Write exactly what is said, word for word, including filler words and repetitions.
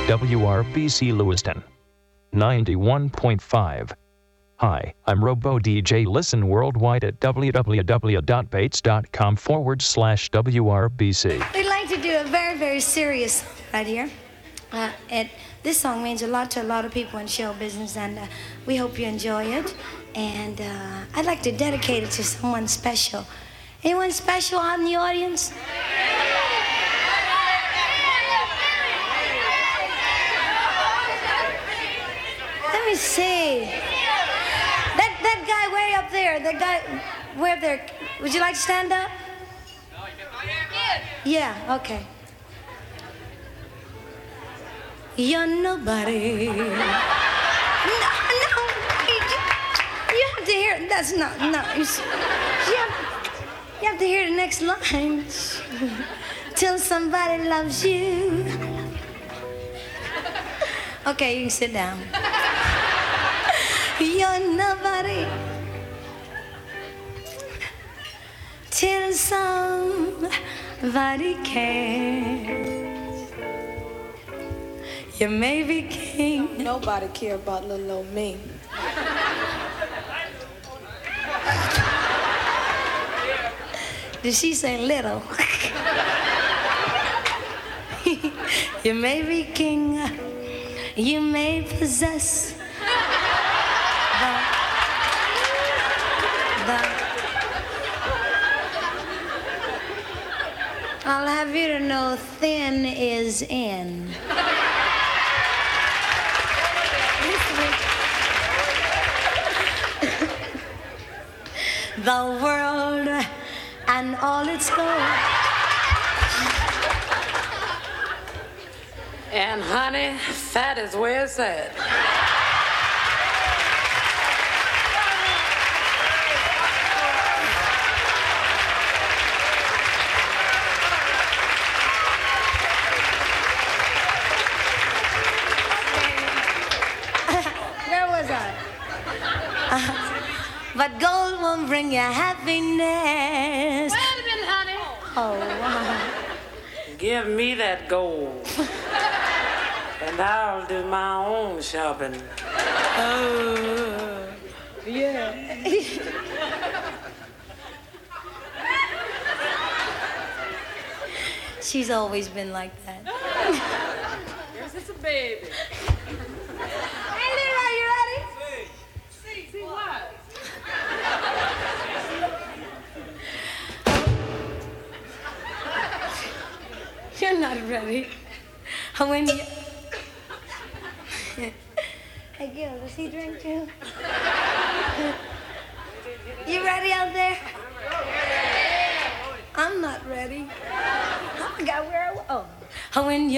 W R B C Lewiston, ninety-one point five. Hi, I'm Robo D J. Listen worldwide at www.bates.com forward slash WRBC. We'd like to do a very, very serious song right here. Uh, it, this song means a lot to a lot of people in show business, and uh, we hope you enjoy it. And uh, I'd like to dedicate it to someone special. Anyone special out in the audience? Let me see. That that guy way up there, that guy way up there, would you like to stand up? Yeah, okay. You're nobody. No, no, you, you have to hear, that's not, no. You, you, have, you have to hear the next lines. Till somebody loves you. Okay, you can sit down. You're nobody till somebody cares. You may be king. Nobody care about little old me. Did she say little? You may be king. You may possess. The, the, I'll have you to know thin is in. The world and all its gold. And honey, fat is where it's at. But gold won't bring you happiness. Wait a minute, honey. Oh, wow. Give me that gold. And I'll do my own shopping. Oh, yeah. She's always been like that. Yours is a baby. Hey, Leroy, you ready? See, see what? You're not ready. When you... Hey, Gil, does he drink too? You ready out there? I'm not ready. I forgot where I was. Oh. When you